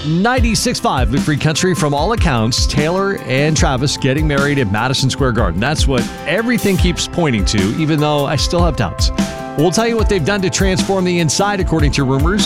96.5 Free Country. From all accounts, Taylor and Travis getting married at Madison Square Garden. That's what everything keeps pointing to, even though I still have doubts. We'll tell you what they've done to transform the inside, according to rumors.